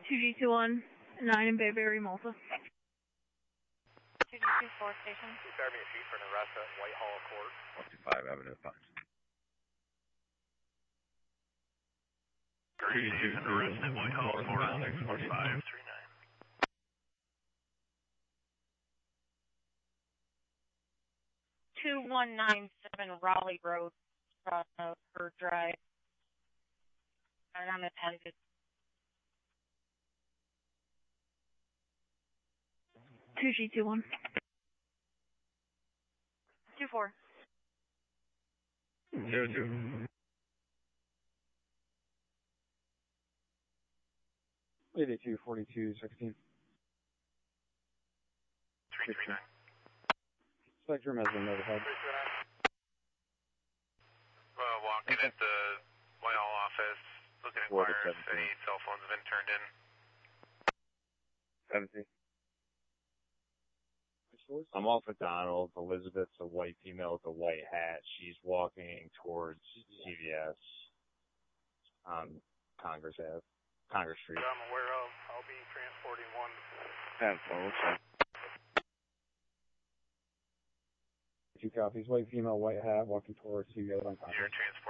2G21, 9 in Bayberry, Malta. 2G24 station. Bear me a sheet for an arrest at Whitehall Court. 125 Avenue 5. 32, arrest at Whitehall Court, 539. 2197 Raleigh Road, Bird Drive. And I'm attended. Two G21. 24. 02. 82, 42, 16. 339. Spectrum has been notified. 339. Walking at the Whitehall office, looking at wires, any cell phones have been turned in. 17. I'm off at Donald. Elizabeth's a white female with a white hat. She's walking towards CVS on Congress Street. That I'm aware of. I'll be transporting one. 2 copies. White female, white hat, walking towards CVS on Congress. You're transporting